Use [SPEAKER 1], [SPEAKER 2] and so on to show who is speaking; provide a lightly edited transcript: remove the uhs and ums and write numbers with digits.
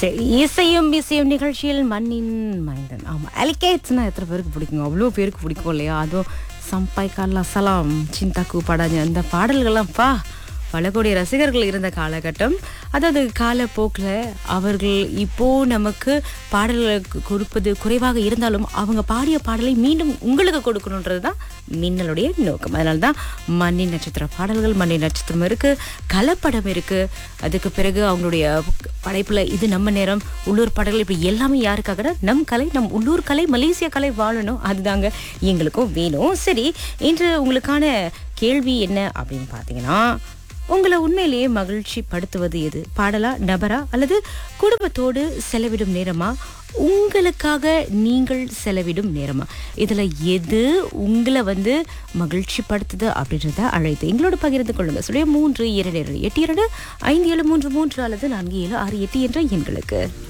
[SPEAKER 1] சரி, இசையும் இசையும் நிகழ்ச்சியில் மண்ணின் மைந்தன். ஆமா, அலிகேட்ஸ்னா எத்தனை பேருக்கு பிடிக்குங்க? அவ்வளோ பேருக்கு பிடிக்கும் இல்லையா? அதுவும் சம்பை காலா சலாம் சிந்தாக்கு பாடாஞ்ச அந்த பாடல்கள்லாம் பல கோடி ரசிகர்கள் இருந்த காலகட்டம். அதாவது காலப்போக்கில் அவர்கள் இப்போ நமக்கு பாடல்களுக்கு கொடுப்பது குறைவாக இருந்தாலும் அவங்க பாடிய பாடலை மீண்டும் உங்களுக்கு கொடுக்கணுன்றது தான் மின்னலுடைய நோக்கம். அதனால தான் மண்ணின் நட்சத்திர பாடல்கள், மண்ணின் நட்சத்திரம் இருக்கு, கலப்படம் இருக்கு. அதுக்கு பிறகு அவங்களுடைய படைப்புல இது நம்ம நேரம், உள்ளூர் பாடல்கள், இப்படி எல்லாமே யாருக்காக? நம் கலை, நம் உள்ளூர் கலை, மலேசிய கலை வாழணும். அதுதாங்க எங்களுக்கும் வேணும். சரி, இன்று உங்களுக்கான கேள்வி என்ன அப்படின்னு பார்த்தீங்கன்னா, உங்களை உண்மையிலேயே மகிழ்ச்சி படுத்துவது எது? பாடலா, நபரா, அல்லது குடும்பத்தோடு செலவிடும் நேரமா, உங்களுக்காக நீங்கள் செலவிடும் நேரமா? இதுல எது உங்களை மகிழ்ச்சி படுத்துது அப்படின்றத அழைத்து எங்களோட பகிர்ந்து கொள்ளுங்க. 3 2 8 2 5 7 3 3 அல்லது 4 7 6 8 என்ற எண்களுக்கு.